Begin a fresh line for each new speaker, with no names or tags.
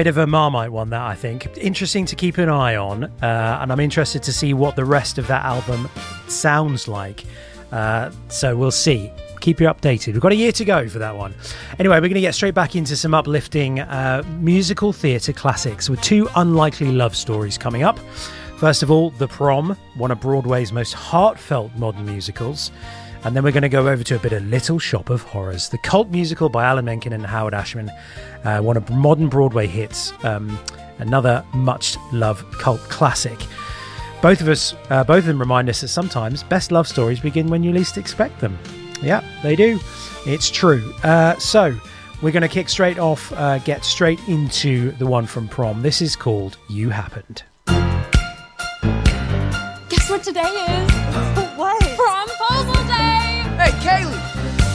Bit of a Marmite one, that, I think. Interesting to keep an eye on, and I'm interested to see what the rest of that album sounds like. So we'll see. Keep you updated. We've got a year to go for that one. Anyway, we're going to get straight back into some uplifting musical theatre classics with two unlikely love stories coming up. First of all, The Prom, one of Broadway's most heartfelt modern musicals. And then we're going to go over to a bit of Little Shop of Horrors, the cult musical by Alan Menken and Howard Ashman, one of modern Broadway hits, another much-loved cult classic. Both of them remind us that sometimes best love stories begin when you least expect them. Yeah, they do. It's true. So we're going to kick straight off, get straight into the one from Prom. This is called You Happened.
Guess what today is?
What?
Promposal day!
Hey, Kaylee!